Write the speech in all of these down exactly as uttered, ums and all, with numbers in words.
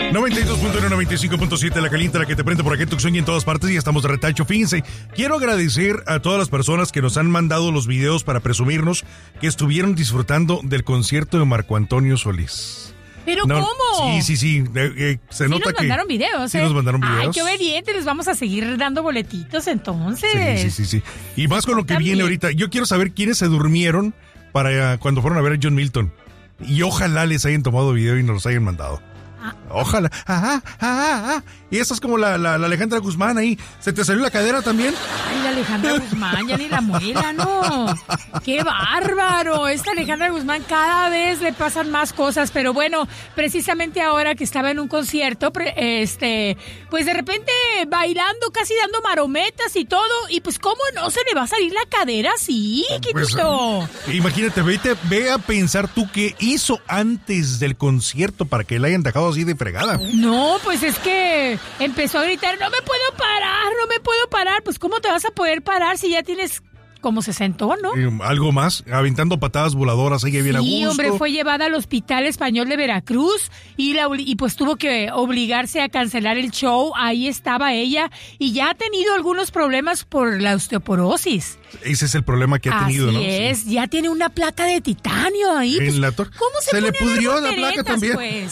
noventa y dos punto uno, noventa y cinco punto siete, la caliente, la que te prende por aquí en Tucson y en todas partes, y estamos de retacho. Fíjense, quiero agradecer a todas las personas que nos han mandado los videos para presumirnos que estuvieron disfrutando del concierto de Marco Antonio Solís. ¿Pero no, cómo? Sí, sí, sí. Eh, eh, se sí nota nos que mandaron videos, sí ¿eh? nos mandaron videos. Ay, qué obediente. Les vamos a seguir dando boletitos entonces. Sí, sí, sí, sí. Y más con lo que También. viene ahorita. Yo quiero saber quiénes se durmieron para uh, cuando fueron a ver a John Milton. Y ojalá les hayan tomado video y nos los hayan mandado. Ah. Ojalá. Ajá, ajá, ajá. Y esa es como la, la, la Alejandra Guzmán ahí. ¿Se te salió la cadera también? Ay, la Alejandra Guzmán, ya ni la muela, ¿no? ¡Qué bárbaro! Esta Alejandra Guzmán cada vez le pasan más cosas, pero bueno, precisamente ahora que estaba en un concierto, este, pues de repente bailando, casi dando marometas y todo, y pues ¿cómo no se le va a salir la cadera así, Quitito? Pues, imagínate, vete, ve a pensar tú qué hizo antes del concierto para que la hayan dejado así de fregada. No, pues es que empezó a gritar, no me puedo parar, no me puedo parar. Pues ¿cómo te vas a poder parar si ya tienes como sesenta, ¿no? Eh, algo más, aventando patadas voladoras, ella bien a gusto. Sí, hombre, fue llevada al Hospital Español de Veracruz y, la, y pues tuvo que obligarse a cancelar el show. Ahí estaba ella y ya ha tenido algunos problemas por la osteoporosis. Ese es el problema que ha tenido, Así ¿no? es, sí. Ya tiene una placa de titanio ahí. En Pues, la tor- ¿cómo se, se le pone pudrió las la placa volteretas, también. Pues?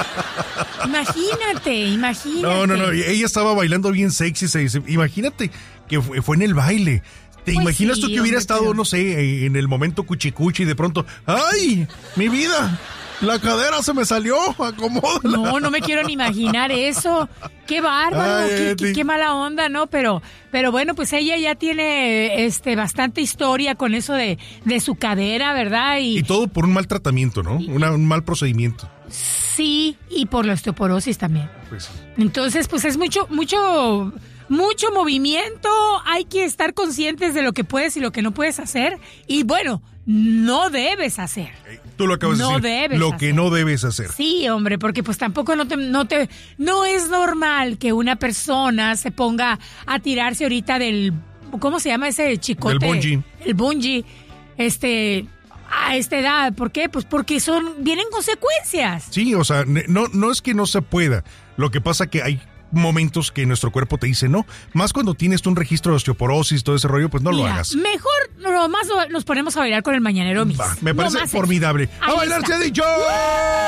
Imagínate, imagínate. No, no, no, ella estaba bailando bien sexy, se dice. Imagínate que fue, fue en el baile. ¿Te Pues imaginas sí, tú que hubiera hombre, estado, pero... no sé, en el momento cuchicuchi y de pronto, ¡ay, mi vida! La cadera se me salió, acomódala. No, no me quiero ni imaginar eso. Qué bárbaro, Ay, qué, sí. qué, qué mala onda, ¿no? Pero, pero bueno, pues ella ya tiene este bastante historia con eso de, de su cadera, ¿verdad? Y, Y todo por un mal tratamiento, ¿no? Una- un mal procedimiento. sí, y por la osteoporosis también. Pues, Entonces, pues es mucho, mucho, mucho movimiento. Hay que estar conscientes de lo que puedes y lo que no puedes hacer. Y bueno, no debes hacer. tú lo acabas No de decir. debes Lo hacer. que no debes hacer. Sí, hombre, porque pues tampoco no te, no te, no es normal que una persona se ponga a tirarse ahorita del, ¿cómo se llama ese chicote? Del bungee. El bungee, este, a esta edad. ¿Por qué? Pues porque son, vienen consecuencias. Sí, o sea, ne- no, no es que no se pueda. Lo que pasa que hay momentos que nuestro cuerpo te dice no. Más cuando tienes tú un registro de osteoporosis, todo ese rollo, pues no lo Mira, hagas. mejor nomás nos ponemos a bailar con el Mañanero Mix. Va, me parece No más eso. formidable. ¡A Ahí bailar está. se ha dicho!